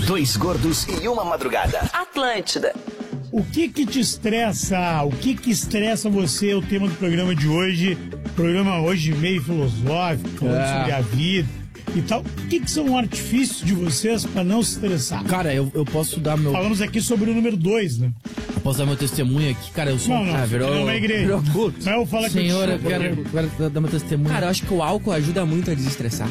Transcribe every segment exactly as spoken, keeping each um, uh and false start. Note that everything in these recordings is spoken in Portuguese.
Dois gordos e uma madrugada. Atlântida. O que que te estressa? O que que estressa você? É o tema do programa de hoje. Programa hoje meio filosófico, falando É. sobre a vida e tal. O que que são artifícios de vocês para não se estressar? Cara, eu, eu posso dar meu. Falamos aqui sobre o número dois, né? Eu posso dar meu testemunho aqui, cara. Eu sou Não, não, ah, virou, é uma igreja. virou culto. Mas eu falo que Senhor, eu eu quero, quero dar meu testemunho. Cara, eu acho que o álcool ajuda muito a desestressar.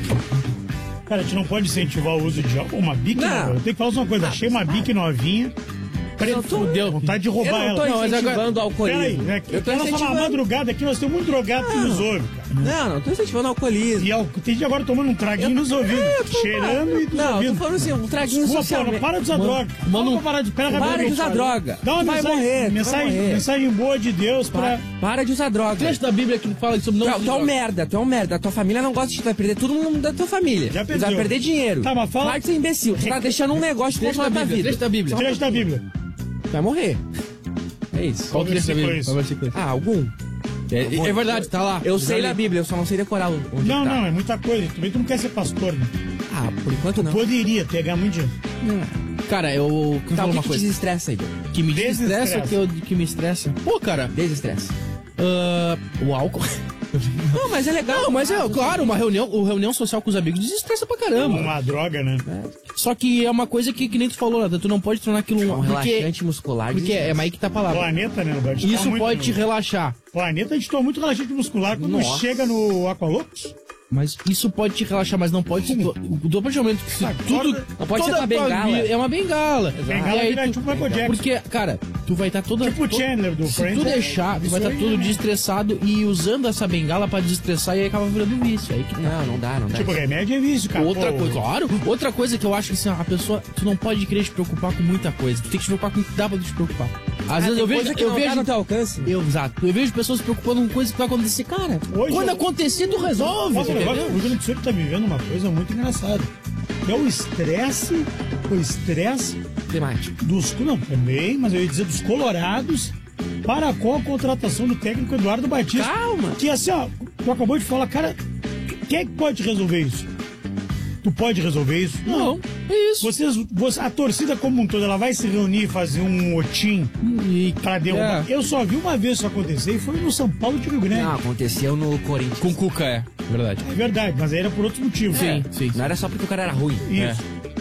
Cara, a gente não pode incentivar o uso de álcool. Uma bique, Não. não. Eu tenho que falar só uma coisa. Achei uma bique novinha. Peraí, fudeu. Vontade de roubar Eu não tô ela. Não, mas agora- incentivando o alcoolismo. Peraí, né? Eu tô Nós estamos na incentivando... madrugada aqui, nós temos muito drogado que nos ouve, cara. Não, não tô incentivando o alcoolismo. E al- tem gente agora tomando um traguinho nos ouvidos, cheirando e nos Não, eu ouvidos. tô falando assim, um traguinho Pô, social. pô, não para de usar droga. manda um- Vamos parar de... Pera, Para rapidinho, de usar gente. droga. Dá uma Tu vai mensagem, morrer, tu vai mensagem, morrer. mensagem boa de Deus pra... Para, para de usar droga. trecho da Bíblia que fala sobre Tu, não. é- tu é um merda, tu é um merda. A tua família não gosta de ti, tu vai perder todo mundo da tua família. Já Tu perdeu. vai perder dinheiro. Tá, mas fala- Para de ser imbecil. Tu tá deixando um negócio Trecho contra da a tua Bíblia, vida. trecho da Bíblia. Trecho da Bíblia. Tu vai morrer. É isso. Qual trecho da versículo é Bíblia? isso? Qual versículo é Ah, algum? esse? É, é verdade, tá lá. Eu Já sei li. da Bíblia, eu só não sei decorar onde Não, tá. não, é muita coisa. Também tu não quer ser pastor, né? Ah, por enquanto não. Poderia pegar muito dinheiro. Cara, eu. Quero Tá, falar o que uma que te coisa. desestressa, Igor? Que me Desestressa. desestressa, que, eu, que me estressa. Pô, cara, Desestressa. ah, o álcool. Não, mas é legal. Não, mas é, claro, uma reunião, uma reunião social com os amigos desestressa pra caramba. Uma droga, né? Só que é uma coisa que, que nem tu falou, Natan, tu não pode tornar aquilo Um um. Porque, relaxante muscular. porque é, é aí que tá a palavra. Planeta, né? A gente Isso toma pode muito, te né? relaxar. Planeta, a gente toma muito relaxante muscular quando Nossa. chega no Aqualocos. Mas isso pode te relaxar, mas não pode te. Do partir do momento que se Ah, tudo. corda- Não pode ser toda tua a tua bengala. vida É uma bengala. Bengala E aí vira tu- tipo Michael Jackson. Porque, cara, tu vai estar toda. Tipo o to- Chandler do Se Friends. tu é- deixar, tu vai isso estar aí, todo né? desestressado e usando essa bengala pra desestressar e aí acaba virando vício. Aí que tá. Não, não dá, não dá. Tipo, remédio é vício, cara. Outra Pô, coisa, claro, outra coisa que eu acho que assim, a pessoa, tu não pode querer te preocupar com muita coisa. Tu tem que te preocupar com o que dá pra te preocupar. Às vezes eu vejo, coisa que eu não vejo, tá no teu alcance. eu, exato, eu vejo pessoas se preocupando com coisas que vai acontecer, cara. Hoje quando eu- acontecer, tu resolve, Nossa, entendeu? agora o Rio Grande do Sul tá vivendo uma coisa muito engraçada. Que é o estresse, o estresse Climático. dos... Não, também, mas eu ia dizer dos colorados para com a contratação do técnico Eduardo Batista. Calma. Que assim, ó, tu acabou de falar, cara, quem é que pode resolver isso? Tu pode resolver isso? Não, é isso. Vocês, você- a torcida como um todo, ela vai se reunir e fazer um motim E, pra derrubar. é. Eu só vi uma vez isso acontecer e foi no São Paulo de Rio Grande. Não, aconteceu no Corinthians. Com Cuca, é. Verdade. É verdade, mas aí era por outros motivos. Sim, É, sim. Não era só porque o cara era ruim. Isso.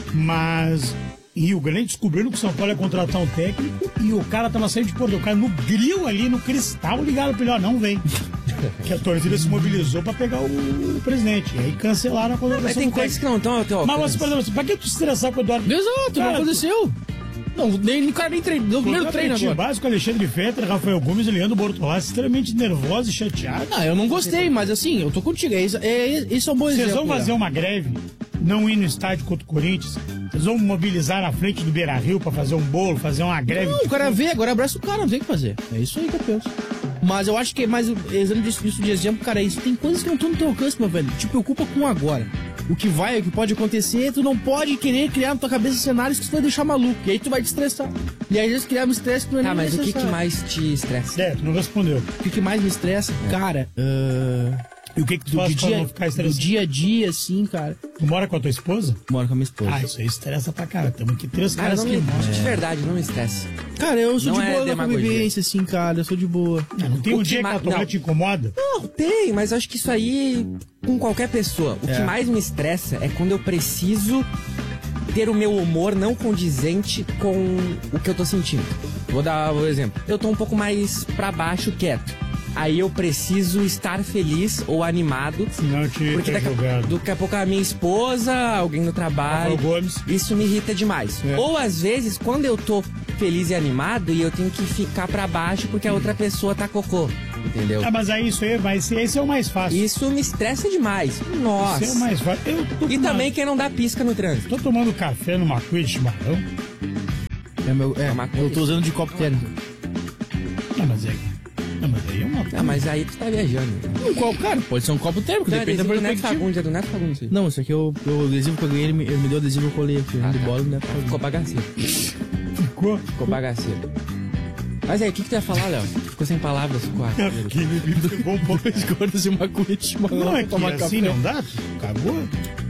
Mas em Rio Grande descobriram que o São Paulo ia contratar um técnico e o cara tava saindo de Porto, o cara no grill ali, no cristal, ligaram pra ele, ó, não vem. Que a torcida se mobilizou pra pegar o, o presidente. E aí cancelaram a contratação Mas tem do coisas técnico. que não estão ao teu Mas alcance. você, por exemplo, assim, pra que tu se estressar com o Eduardo? Exato, não Cara, aconteceu. Não, nem, o cara nem treinou. Deu o primeiro treino Pretinho agora. Básico, Alexandre Fetter, Rafael Gomes e Leandro Bortolassi, extremamente nervosos e chateados. Ah, eu não gostei, mas assim, eu tô contigo. É, isso- é, isso é um bom Vocês exemplo. vão fazer né? uma greve, não ir no estádio contra o Corinthians? Vocês vão mobilizar na frente do Beira-Rio pra fazer um bolo, fazer uma greve? Não, o cara vê, agora abraça o cara, não tem o que fazer. É isso aí que eu penso. Mas eu acho que é mais exame disso, isso de exemplo, cara, é isso. Tem coisas que não estão no teu alcance, meu velho. Te preocupa com o agora. O que vai, o que pode acontecer, tu não pode querer criar na tua cabeça cenários que tu vai deixar maluco. E aí tu vai te estressar. E aí às vezes criar um estresse que não é Tá, nem mas o que, que necessário. mais te estressa? É, tu não respondeu. O que, que mais me estressa? Cara, ah, E o que que tu do, faz de pra dia, não ficar do estressado? dia a dia, assim, cara. Tu mora com a tua esposa? Moro com a minha esposa. Ah, isso aí estressa pra cara. Tamo aqui três Cara, caras não que me, mostram. de verdade, não me estressa. Cara, eu sou Não de é boa na demagogia. convivência, assim, cara. Eu sou de boa. Não tem O um que dia que ma- a tua mulher não. te incomoda? Não, tem, mas acho que isso aí com qualquer pessoa. O É. que mais me estressa é quando eu preciso ter o meu humor não condizente com o que eu tô sentindo. Vou dar um exemplo. Eu tô um pouco mais pra baixo, quieto. Aí eu preciso estar feliz ou animado. Senão eu te Porque te daqui a, julgado. daqui a pouco a minha esposa, alguém no trabalho. Rafael Gomes. Isso me irrita demais. É. Ou às vezes, quando eu tô feliz e animado e eu tenho que ficar pra baixo porque a outra pessoa tá cocô. Entendeu? Ah, mas aí isso aí, mas esse é o mais fácil. Isso me estressa demais. Nossa. Esse é o mais fácil. Eu tô E tomando- também quem não dá pisca no trânsito. Tô tomando café numa cuia de chimarrão. É, meu, é, uma eu tô usando de copo térmico. Não, mas aí. Não, mas aí é uma. Ah, mas aí tu tá viajando. Um copo, cara, pode ser um copo térmico, Não, é depende da adesivo do Neto perspectiva. Fagundes, é do Neto Fagundes. isso aí. Não, isso aqui é o, o adesivo que eu ganhei, ele me, ele me deu adesivo, eu colei aqui. Ah, de tá. bola, né? Ficou bagaceiro. Ficou. Ficou bagaceiro. Mas aí, o que, que tu ia falar, Léo? Ficou sem palavras com a. Que me pegou um pouco. Dois gordos e uma cuia de chimarrão Não, é pra que tomar assim café. não dá? Tu cagou?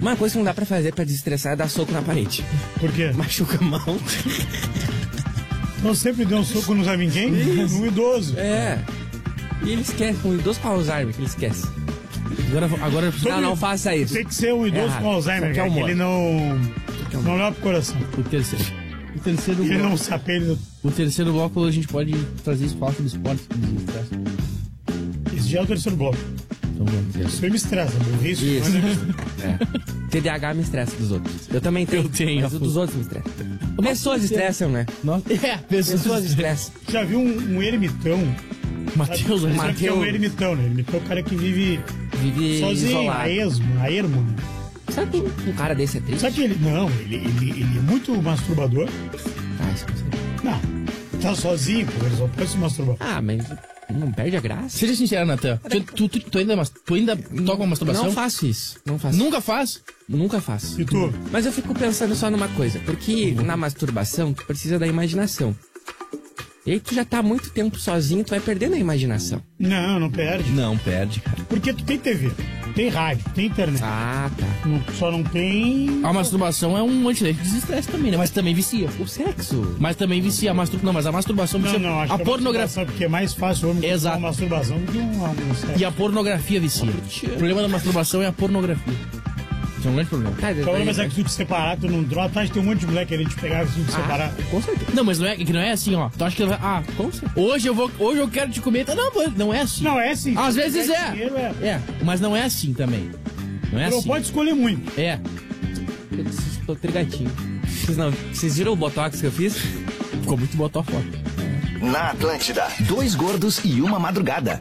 Uma coisa que não dá pra fazer pra desestressar é dar soco na parede. Por quê? Machuca a mão. Não sempre deu um soco nos amiguinhos? No idoso. É. E ele esquece, um idoso com Alzheimer, que ele esquece. Agora, agora Não, não faça isso. Tem que ser um idoso É com Alzheimer, Isso aqui é cara, que humor. ele não. é humor. Não leva pro coração. o terceiro. O terceiro Ele bloco. não se apelha. O terceiro bloco a gente pode trazer isso falta do esporte. que nos estressa. Esse já é o terceiro bloco. Então vamos ver. Isso aí me estressa, burrice. Isso. mas é- T D A H me estressa dos outros. Eu também tenho. Eu tenho, Mas o dos outros me estressa. Pessoas estressam, né? Nossa, é, Pessoas pessoas. estressam. Já viu um, um ermitão? Matheus, Sabe olha o que é um Mateus. ermitão, né? Ermitão é o cara que vive Vive sozinho, isolado. a esmo, a ermo. Né? Sabe que um cara desse é triste? Só que ele. Não, ele, ele, ele é muito masturbador. Ah, isso eu sei. Não. Tá sozinho, pô, ele só pode se masturbar. Ah, mas não perde a graça. Seja sincero, Natan. Tu, tu, tu, tu ainda, mas- tu ainda toca uma masturbação? Não faço isso. Não faço. Nunca faz? Nunca faço. E tu? Mas eu fico pensando só numa coisa. Porque na masturbação, tu precisa da imaginação. E aí tu já tá há muito tempo sozinho, tu vai perdendo a imaginação. Não, não perde. Não, perde, cara. Porque tu tem T V, tem rádio, tem internet. Ah, tá. Não- só não tem. A masturbação é um antidepressivo de desestresse também, né? Mas também vicia. O sexo. Mas também vicia a masturbação. Não, mas a masturbação Não, vicia. não, acho a que é pornografia. masturbação, porque é mais fácil o homem Exato. uma masturbação do que um um sexo. E a pornografia vicia. O problema da masturbação é a pornografia. Isso é um grande problema. Tá, O problema é que se tu te separar, tu não droga, tá, tem um monte de mulher querendo te pegar se tu te separar. Ah, com certeza. Não, mas não é, que não é assim, ó. Tu acha que. Ah, Com certeza. hoje eu vou. Hoje eu quero te comer. Não, mas não é assim. Não, é assim. Às se vezes tiver é. dinheiro, é. É, mas não é assim também. Não é Tu não assim. pode escolher muito. É. Eu tô trigatinho. Vocês não, vocês viram o botox que eu fiz? Ficou muito botar a foto. Na Atlântida, dois gordos e uma madrugada.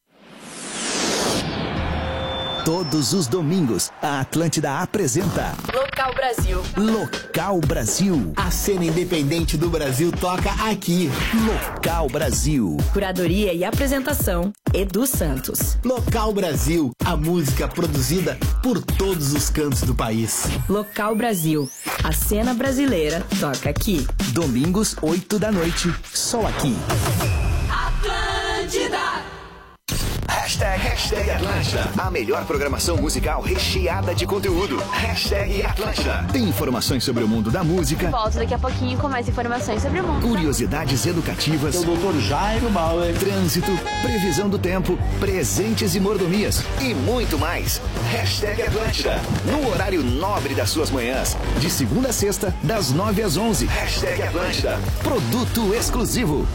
Todos os domingos, a Atlântida apresenta Local Brasil. Local Brasil. A cena independente do Brasil toca aqui. Local Brasil. Curadoria e apresentação, Edu Santos. Local Brasil, a música produzida por todos os cantos do país. Local Brasil. A cena brasileira toca aqui. Domingos, oito da noite, só aqui. Hashtag, hashtag Atlântida. A melhor programação musical recheada de conteúdo. Hashtag Atlântida. Tem informações sobre o mundo da música, Volto daqui a pouquinho com mais informações sobre o mundo. curiosidades educativas, doutor Jairo Bauer. trânsito, previsão do tempo, presentes e mordomias e muito mais. Hashtag Atlântida. No horário nobre das suas manhãs. De segunda a sexta, das nove às onze. Hashtag Atlântida. Produto exclusivo.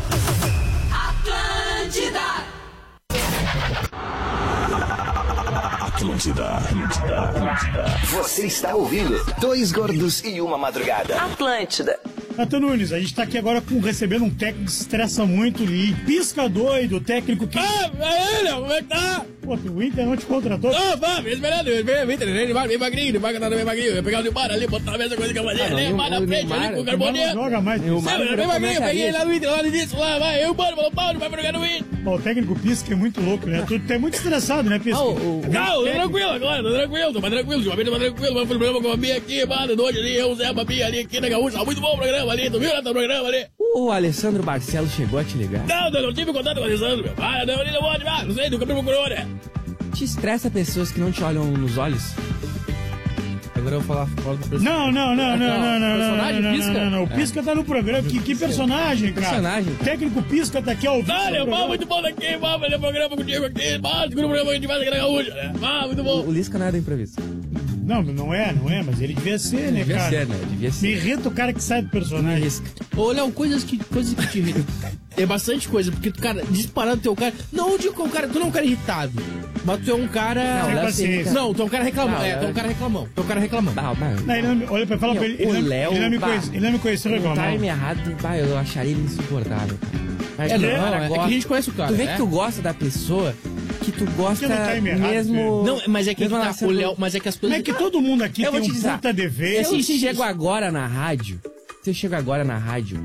Atlântida. Atlântida. Atlântida. Você está ouvindo Dois Gordos e uma Madrugada. Atlântida. Natan Nunes, a gente tá aqui agora com, recebendo um técnico que se estressa muito e pisca doido, o técnico que. Ah, é ele, como é que tá? Pô, o Inter não te contratou. Ah, vá, me esperando, ele veio, ele vai bem magrinho, ele vai cantar bem magrinho, eu pegar o Neymar ali, botar a mesma coisa que eu fazia, Ah, não, né, o- mais na o frente Neymar- ali com o Não carboneiro. joga mais. Eu- Sabe, ele é bem magrinho, eu peguei ele lá no Inter, lá no início, lá, vai, eu, mano, falou, Paulo, vai pra jogar no Inter. Ó, o técnico pisca é muito louco, né? Tu, tu é muito estressado, né, pisca? Ah, o- o- Não, tô tranquilo agora, tô tranquilo, tô mais tranquilo, de uma vez tô mais tranquilo, mas o programa com a Bia aqui, mano, de hoje ali, eu, Zé, a Bia ali, aqui na Gaúcha, tá muito bom o programa ali, tu viu, né, o programa ali? O Alessandro Barcelos chegou a te ligar. Não, não, não tive contato com o Alessandro, meu, ah, não, ele não pode, ah, não sei, nunca me procurou, né? Te estressa pessoas que não te olham nos olhos? Agora eu vou falar fora do personagem. Não, não, não, não, não, não, não, Personagem, não, não, Pisca? não, não, não. O Pisca tá no programa. Que, que personagem, cara? Personagem. O técnico Pisca tá aqui ao vivo. Ah, no meu, programa. muito bom daqui, vamos fazer programa contigo aqui, mano, segundo programa que a gente faz aqui na Gaúcha, né? Ah, muito bom. O Lisca não é do improviso. Não, não é, não é, mas ele devia ser, né, Devia cara? ser, né? Devia Me ser. irrita o cara que sai do personagem. Risca. Ô, Léo, coisas que, coisas que te irritam. É bastante coisa, porque tu, cara, disparado teu cara. Não, eu digo que o cara, tu não é um cara irritado. Mas tu é um cara. Não, Sem Léo paciência. Seca. Não, tu é um cara reclamão. Não, É, tu é um Léo- cara reclamão. Tu é um cara reclamão. Bah, bah, Não, ele não, me- olha, fala pra Meu, ele. Ele, o não, Léo, ele, não me bah. conhece, ele não me conheceu Um reclamando. time errado, bah, eu acharia ele insuportável. Mas É, tu, não, cara, é que gosta- a gente conhece o cara, Tu vê né? que tu gosta da pessoa, que tu gosta Porque no time errado, mesmo... Não, mas é que, mesmo tá, ela o sendo- Léo, mas é que as Não coisas. é que todo mundo aqui Eu tem vou te um dizer, puta dever. Eu chego agora na rádio, se eu chego agora na rádio,